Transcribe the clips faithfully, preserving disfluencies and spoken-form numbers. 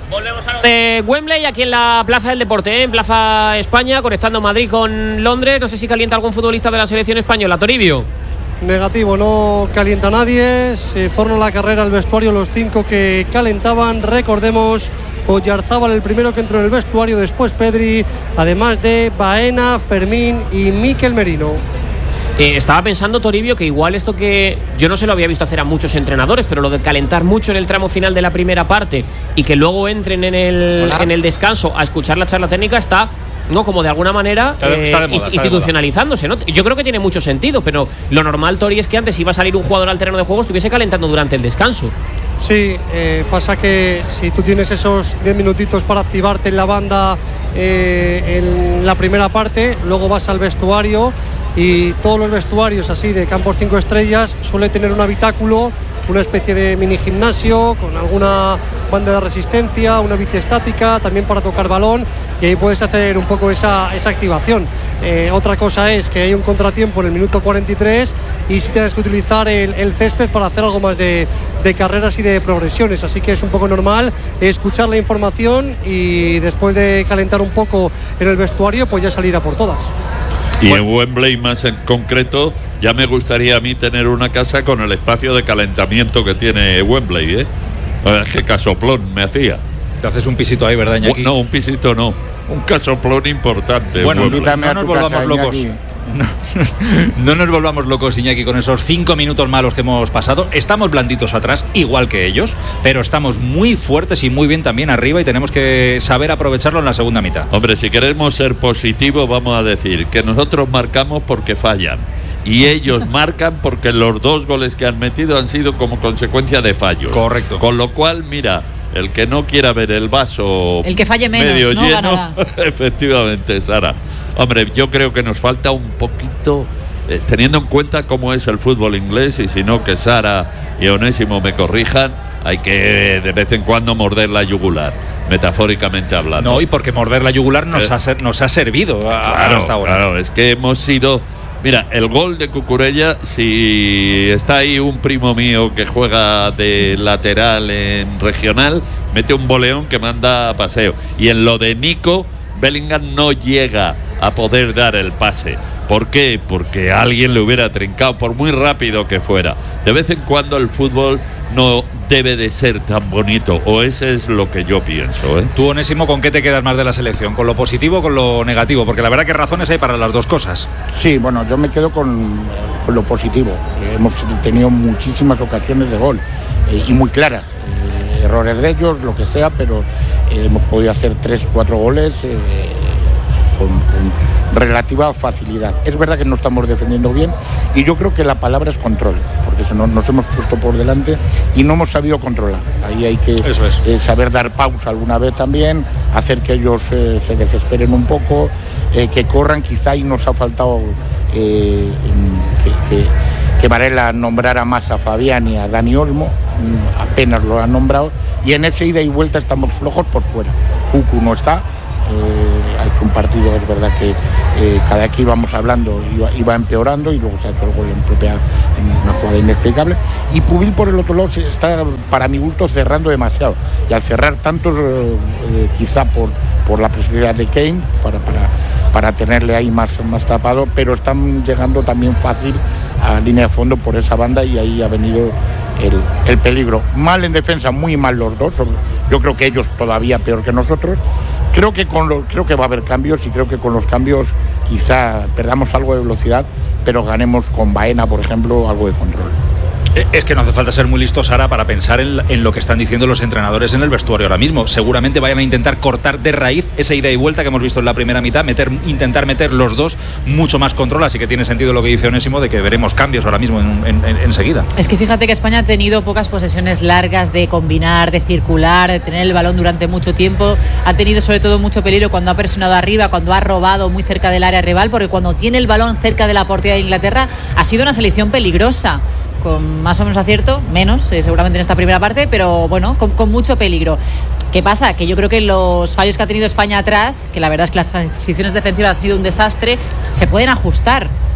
Volvemos a lo de Wembley, aquí en la Plaza del Deporte, ¿eh? En Plaza España, conectando Madrid con Londres. No sé si calienta algún futbolista de la selección española. Toribio. Negativo, no calienta nadie. Se fueron a la carrera al vestuario los cinco que calentaban. Recordemos, Oyarzábal el primero que entró en el vestuario, después Pedri, además de Baena, Fermín y Mikel Merino. Eh, estaba pensando, Toribio, que igual esto que yo no se lo había visto hacer a muchos entrenadores, pero lo de calentar mucho en el tramo final de la primera parte y que luego entren en el, en el descanso a escuchar la charla técnica está, no, como de alguna manera está de, está de moda, eh, institucionalizándose, ¿no? Yo creo que tiene mucho sentido, pero lo normal, Tori, es que antes iba a salir un jugador al terreno de juego, estuviese calentando durante el descanso. Sí, eh, pasa que si tú tienes esos diez minutitos para activarte en la banda eh, en la primera parte, luego vas al vestuario y todos los vestuarios así de campos cinco estrellas suele tener un habitáculo, una especie de mini gimnasio con alguna banda de resistencia, una bici estática también para tocar balón, y ahí puedes hacer un poco esa, esa activación. Eh, otra cosa es que hay un contratiempo en el minuto cuarenta y tres y si tienes que utilizar el, el césped para hacer algo más de, de carreras y de progresiones, así que es un poco normal escuchar la información y después de calentar un poco en el vestuario pues ya salir a por todas. Y bueno, en Wembley más en concreto, ya me gustaría a mí tener una casa con el espacio de calentamiento que tiene Wembley, ¿eh? A ver, qué casoplón me hacía. Te haces un pisito ahí, ¿verdad, Iñaki? No, un pisito no, un casoplón importante. Bueno, invítame no nos volvamos casa, locos. No, no nos volvamos locos, Iñaki, con esos cinco minutos malos que hemos pasado. Estamos blanditos atrás, igual que ellos, pero estamos muy fuertes y muy bien también arriba y tenemos que saber aprovecharlo en la segunda mitad. Hombre, si queremos ser positivos, vamos a decir que nosotros marcamos porque fallan y ellos marcan porque los dos goles que han metido han sido como consecuencia de fallos. Correcto. Con lo cual, mira, el que no quiera ver el vaso el que falle menos, medio ¿no? lleno, Ganará. Efectivamente, Sara. Hombre, yo creo que nos falta un poquito, eh, teniendo en cuenta cómo es el fútbol inglés, y si no, que Sara y Onésimo me corrijan, hay que eh, de vez en cuando morder la yugular, metafóricamente hablando. No, y porque morder la yugular nos, eh, ha, ser, nos ha servido a, claro, hasta ahora. Claro, es que hemos sido... Mira, el gol de Cucurella, si está ahí un primo mío que juega de lateral en regional, mete un boleón que manda a paseo. Y en lo de Nico, Bellingham no llega a poder dar el pase. ¿Por qué? Porque alguien le hubiera trincado, por muy rápido que fuera. De vez en cuando el fútbol no debe de ser tan bonito, o ese es lo que yo pienso, ¿eh? Tú, Onésimo, ¿con qué te quedas más de la selección? ¿Con lo positivo o con lo negativo? Porque la verdad que razones hay para las dos cosas. Sí, bueno, yo me quedo con, con lo positivo. Hemos tenido muchísimas ocasiones de gol eh, y muy claras. Eh, errores de ellos, lo que sea, pero eh, hemos podido hacer tres, cuatro goles eh, con, con relativa facilidad. Es verdad que no estamos defendiendo bien y yo creo que la palabra es control, porque eso no, nos hemos puesto por delante y no hemos sabido controlar. Ahí hay que eso es. eh, saber dar pausa alguna vez también, hacer que ellos eh, se desesperen un poco, eh, que corran. Quizá y nos ha faltado eh, que, que, que Varela nombrara más a Fabián y a Dani Olmo, apenas lo han nombrado, y en ese ida y vuelta estamos flojos por fuera. Cucu no está. Eh, ha hecho un partido, es verdad que eh, cada vez que íbamos hablando iba, iba empeorando y luego se ha hecho el gol en propia, en una jugada inexplicable. Y Pubil, por el otro lado, se está, para mi gusto, cerrando demasiado, y al cerrar tantos eh, quizá por, por la presencia de Kane para, para, para tenerle ahí más, más tapado, pero están llegando también fácil a línea de fondo por esa banda y ahí ha venido el, el peligro. Mal en defensa, muy mal los dos, yo creo que ellos todavía peor que nosotros. Creo que, con lo, creo que va a haber cambios y creo que con los cambios quizá perdamos algo de velocidad, pero ganemos con Baena, por ejemplo, algo de control. Es que no hace falta ser muy listo, Sara, para pensar en, en lo que están diciendo los entrenadores en el vestuario ahora mismo. Seguramente vayan a intentar cortar de raíz esa ida y vuelta que hemos visto en la primera mitad, meter, intentar meter los dos mucho más control, así que tiene sentido lo que dice Onésimo de que veremos cambios ahora mismo en, en, en, enseguida. Es que fíjate que España ha tenido pocas posesiones largas de combinar, de circular, de tener el balón durante mucho tiempo. Ha tenido sobre todo mucho peligro cuando ha presionado arriba, cuando ha robado muy cerca del área rival, porque cuando tiene el balón cerca de la portería de Inglaterra ha sido una selección peligrosa. Con más o menos acierto, menos eh, seguramente en esta primera parte, pero bueno, con, con mucho peligro. ¿Qué pasa? Que yo creo que los fallos que ha tenido España atrás, que la verdad es que las transiciones defensivas han sido un desastre, se pueden ajustar.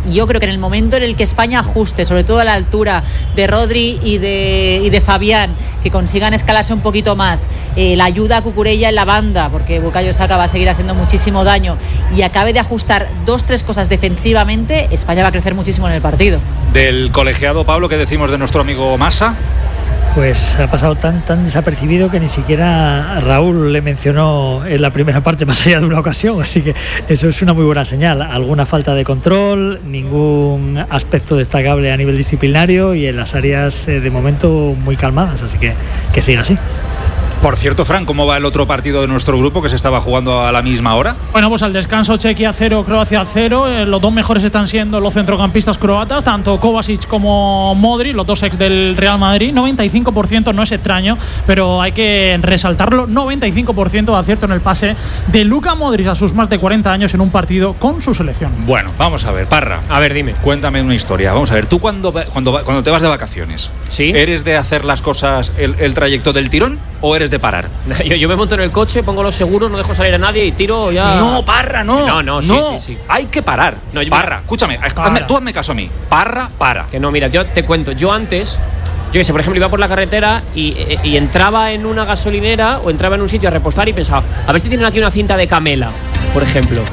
Y yo creo que en el momento en el que España ajuste, sobre todo a la altura de Rodri y de, y de Fabián, que consigan escalarse un poquito más, eh, la ayuda a Cucurella en la banda, porque Bukayo Saka va a seguir haciendo muchísimo daño, y acabe de ajustar dos, tres cosas defensivamente, España va a crecer muchísimo en el partido. Del colegiado, Pablo, ¿qué decimos de nuestro amigo Massa? Pues ha pasado tan tan desapercibido que ni siquiera Raúl le mencionó en la primera parte más allá de una ocasión, así que eso es una muy buena señal. Alguna falta de control, ningún aspecto destacable a nivel disciplinario y en las áreas eh, de momento muy calmadas, así que que siga así. Por cierto, Fran, ¿cómo va el otro partido de nuestro grupo que se estaba jugando a la misma hora? Bueno, pues al descanso Chequia cero, Croacia cero. Eh, los dos mejores están siendo los centrocampistas croatas, tanto Kovacic como Modric, los dos ex del Real Madrid. noventa y cinco por ciento no es extraño, pero hay que resaltarlo. noventa y cinco por ciento de acierto en el pase de Luka Modric a sus más de cuarenta años en un partido con su selección. Bueno, vamos a ver, Parra. A ver, dime. Cuéntame una historia. Vamos a ver, ¿tú cuando, cuando, cuando te vas de vacaciones, ¿sí? ¿Eres de hacer las cosas, el, el trayecto del tirón o eres de parar? Yo, yo me monto en el coche, pongo los seguros, no dejo salir a nadie y tiro ya. No, Parra, no. No, no, sí, no. sí, sí. Hay que parar. No, yo Parra, me... escúchame, Para. hazme, tú hazme caso a mí. Parra, para. Que no, mira, yo te cuento, yo antes, yo que sé, por ejemplo, iba por la carretera y, y entraba en una gasolinera o entraba en un sitio a repostar y pensaba, a ver si tienen aquí una cinta de Camela, por ejemplo.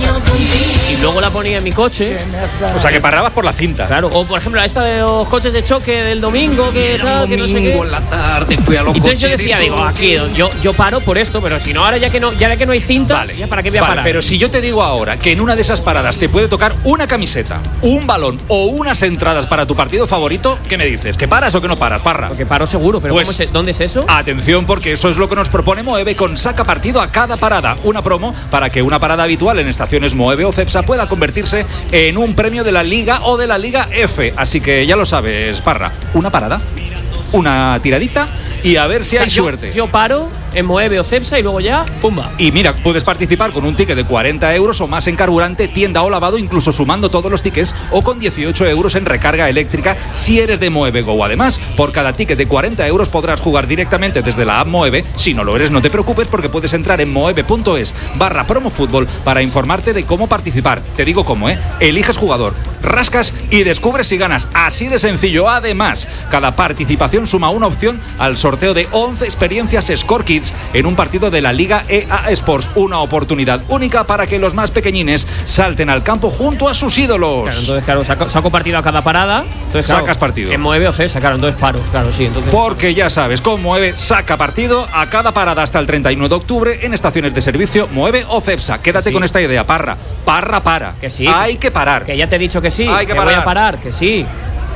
Y luego la ponía en mi coche. O sea, que parabas por la cinta. Claro, o por ejemplo, esta de los coches de choque del domingo, que tal, que no sé qué. En la tarde fui a los Entonces yo coches decía, de digo, choque. aquí, yo, yo paro por esto, pero si no, ahora ya que no, ya que no hay cinta, Vale, ¿ya para qué voy a vale, parar? pero si yo te digo ahora que en una de esas paradas te puede tocar una camiseta, un balón o unas entradas para tu partido favorito, ¿qué me dices? ¿Que paras o que no paras, Parra? Porque paro seguro, pero Pues, ¿cómo es, ¿dónde es eso? Atención, porque eso es lo que nos propone Moeve con Saca Partido a cada parada. Una promo para que una parada habitual en estaciones Moeve o Cepsa pueda convertirse en un premio de la Liga o de la Liga F. Así que ya lo sabes, Parra. Una parada, una tiradita y a ver si O sea, hay yo, suerte. Yo paro en Moeve o Cepsa y luego ya, pumba. Y mira, puedes participar con un ticket de cuarenta euros o más en carburante, tienda o lavado, incluso sumando todos los tickets, o con dieciocho euros en recarga eléctrica si eres de Moeve Go. Además, por cada ticket de cuarenta euros podrás jugar directamente desde la app Moeve. Si no lo eres, no te preocupes porque puedes entrar en moeve.es barra promofútbol para informarte de cómo participar. Te digo cómo, ¿eh? Eliges jugador, rascas y descubres si ganas. Así de sencillo. Además, cada participación suma una opción al sorteo de once experiencias Score Kids en un partido de la Liga E A Sports. Una oportunidad única para que los más pequeñines salten al campo junto a sus ídolos. Claro, entonces, claro, saco, saco partido a cada parada. Entonces, claro, Sacas partido. En Moeve o Cepsa, claro, entonces paro. Claro, sí, entonces. Porque ya sabes, con Moeve saca partido a cada parada hasta el treinta y nueve de octubre en estaciones de servicio Moeve o Cepsa. Quédate Sí. con esta idea, Parra. Parra, para. Que sí. Hay que parar. Que ya te he dicho que sí. Hay que voy parar. a parar, que sí.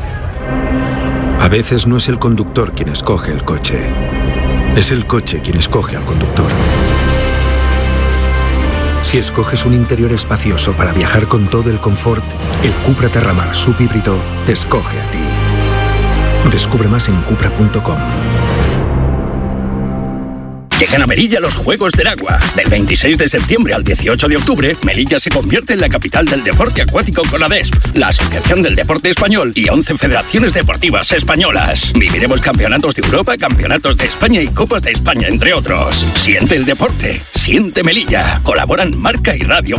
A veces no es el conductor quien escoge el coche. Es el coche quien escoge al conductor. Si escoges un interior espacioso para viajar con todo el confort, el Cupra Terramar subhíbrido te escoge a ti. Descubre más en cupra punto com. Llegan a Melilla los Juegos del Agua. Del veintiséis de septiembre al dieciocho de octubre, Melilla se convierte en la capital del deporte acuático con ADESP, la Asociación del Deporte Español y once federaciones deportivas españolas. Viviremos campeonatos de Europa, campeonatos de España y Copas de España, entre otros. Siente el deporte, siente Melilla. Colaboran Marca y Radio